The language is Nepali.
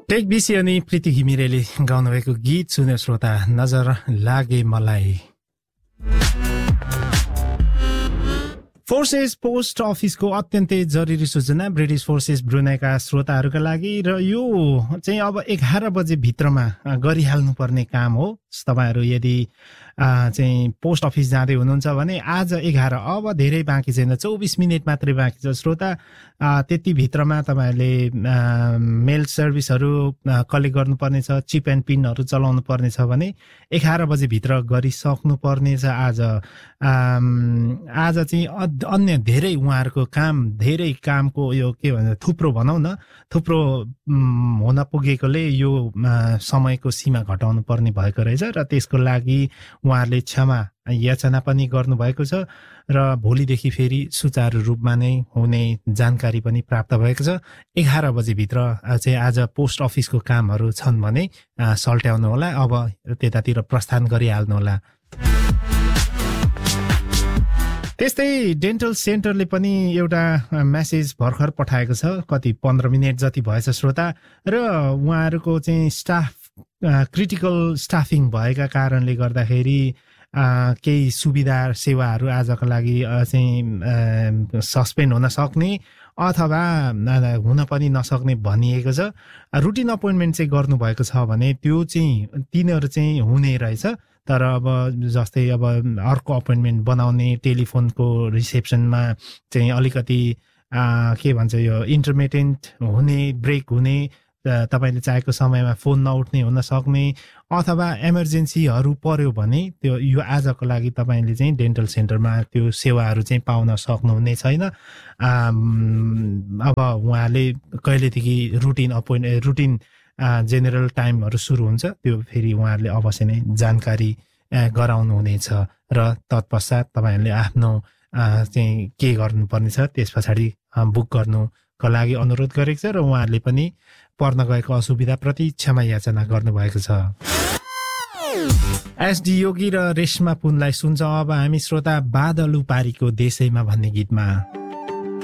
टेक बिसी अनि प्रीति घिमिरेले गाउनुभएको गीत सुन्यो श्रोता, नजर लागे मलाई। फोर्सेस पोस्ट अफिसको अत्यन्तै जरुरी सूचना ब्रिटिस फोर्सेस ब्रुनाईका श्रोताहरूका लागि, र यो चाहिँ अब 11 बजे भित्रमा गरिहाल्नुपर्ने काम हो। तपाईहरु यदि चाहिँ पोस्ट अफिस जाँदै हुनुहुन्छ भने आज 11, अब धेरै बाँकी छैन, 24 मिनेट मात्रै बाँकी छ श्रोता। त्यति भित्रमा तपाईहरुले मेल सर्भिसहरू कलेक्ट गर्नुपर्ने छ, चिप एन्ड पिनहरू चलाउनु पर्ने छ भने 11 बजे भित्र गरिसक्नु पर्ने छ। आज चाहिँ अन्य धेरै उहाँहरूको काम, धेरै कामको यो के भन्छ थुप्रो भनौँ न, थुप्रो हुन पुगेकोले यो समयको सीमा घटाउनु पर्ने भएको रहेछ, र त्यसको लागि उहाँहरूले क्षमा याचना पनि गर्नुभएको छ, र भोलिदेखि फेरि सुचारू रूपमा नै हुने जानकारी पनि प्राप्त भएको छ। 11 बजे भित्र चाहिँ आज पोस्ट अफिसको कामहरू छन् भने सल्ट्याउनु होला, अब त्यतातिर प्रस्थान गरिहाल्नु होला। त्यस्तै डेन्टल सेन्टरले पनि एउटा मेसेज भर्खर पठाएको छ, कति 15 मिनेट जति भएछ श्रोता, र उहाँहरूको चाहिँ क्रिटिकल स्टाफिङ भएका कारणले गर्दाखेरि केही सुविधा सेवाहरू आजको लागि चाहिँ सस्पेन्ड हुन सक्ने अथवा हुन पनि नसक्ने भनिएको छ। रुटिन अपोइन्टमेन्ट चाहिँ गर्नुभएको छ भने त्यो चाहिँ तिनीहरू चाहिँ हुने रहेछ, तर अब जस्तै अब अर्को अपोइन्टमेन्ट बनाउने, टेलिफोनको रिसेप्सनमा चाहिँ अलिकति के भन्छ यो इन्टरमिटेन्ट हुने, ब्रेक हुने, तपाईले चाहेको समयमा फोन नउठ्ने हुन सक्ने, अथवा इमर्जेन्सीहरू पर्यो भने त्यो यो आजको लागि तपाईले चाहिँ डेन्टल सेन्टरमा त्यो सेवाहरू चाहिँ पाउन सक्नुहुने छैन। अब उहाँले कहिलेदेखि रुटिन जेनरल टाइमहरू सुरु हुन्छ त्यो फेरि उहाँहरूले अवश्य नै जानकारी गराउनु हुनेछ, र तत्पश्चात तपाईहरूले आफ्नो चाहिँ के गर्नुपर्ने छ त्यस पछाडि बुक गर्नुको लागि अनुरोध गरेको छ, र उहाँहरूले पनि पर्न गएको असुविधाप्रति क्षमा याचना गर्नुभएको छ। एसडी योगी र रेशमा पुनलाई सुन्छ अब हामी श्रोता बादल उपारीको देशैमा भन्ने गीतमा।